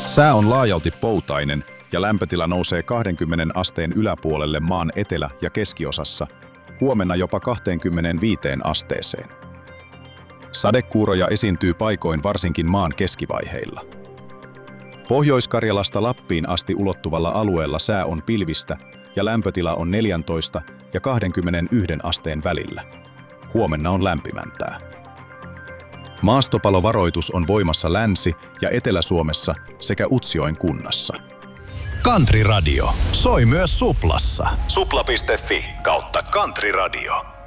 Sää on laajalti poutainen ja lämpötila nousee 20 asteen yläpuolelle maan etelä- ja keskiosassa, huomenna jopa 25 asteeseen. Sadekuuroja esiintyy paikoin varsinkin maan keskivaiheilla. Pohjois-Karjalasta Lappiin asti ulottuvalla alueella sää on pilvistä ja lämpötila on 14 ja 21 asteen välillä. Huomenna on lämpimämpää. Maastopalovaroitus on voimassa Länsi- ja Etelä-Suomessa sekä Utsjoen kunnassa. Country Radio soi myös Suplassa. Supla.fi/Country Radio.